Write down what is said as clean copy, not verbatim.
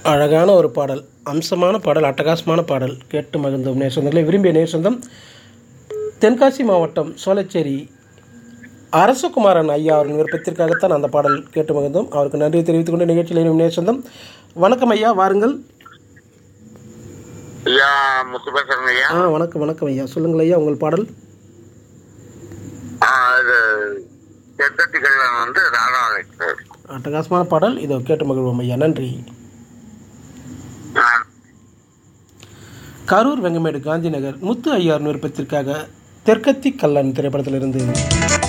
அழகான ஒரு பாடல், அம்சமான பாடல், அட்டகாசமான பாடல் கேட்டு மகிழ்ந்தோம் நேசந்தங்களே. விரும்பிய நேசந்தம் தென்காசி மாவட்டம் சோலைச்சேரி அரசகுமாரன் ஐயா அவரின் விருப்பத்திற்காகத்தான் அந்த பாடல் கேட்டு மகிழ்ந்தோம். அவருக்கு நன்றியை தெரிவித்துக் கொண்டு நிகழ்ச்சியில் இணையும் நேசந்தம். வணக்கம் ஐயா, வாருங்கள். ஐயா முத்து பேசுறேங்க ஐயா. வணக்கம் வணக்கம் ஐயா, சொல்லுங்கள் ஐயா உங்கள் பாடல். இது தெற்கத்திகள் ராதா. அட்டகாசமான பாடல், இதோ கேட்டு மகிழ்வோம் ஐயா, நன்றி. கரூர் வெங்கமேடு காந்தி நகர் முத்து ஐயார் விருப்பத்திற்காக தெற்கத்தி கல்லன் திரைப்படத்திலிருந்து